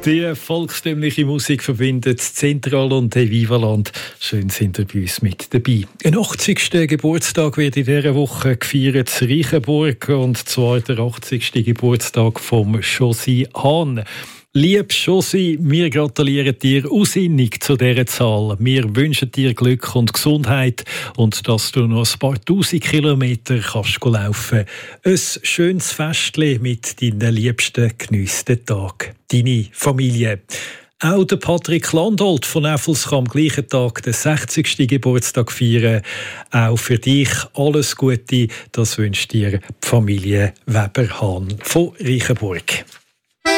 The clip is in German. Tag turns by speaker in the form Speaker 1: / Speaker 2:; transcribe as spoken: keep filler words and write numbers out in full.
Speaker 1: Die volkstümliche Musik verbindet Zentral- und Evivaland. Schön sind ihr bei uns mit dabei. Ein achtzigsten Geburtstag wird in dieser Woche gefeiert in Reichenburg, und zwar der achtzigsten Geburtstag von Josi Hahn. Liebes Josi, wir gratulieren dir ausinnig zu dieser Zahl. Wir wünschen dir Glück und Gesundheit und dass du noch ein paar tausend Kilometer kannst laufen. Ein schönes Festchen mit deinen Liebsten, geniess den Tag. Deine Familie. Auch der Patrick Landolt von Näffels kann am gleichen Tag den sechzigsten Geburtstag feiern. Auch für dich alles Gute. Das wünscht dir die Familie Weber-Hahn von Reichenburg.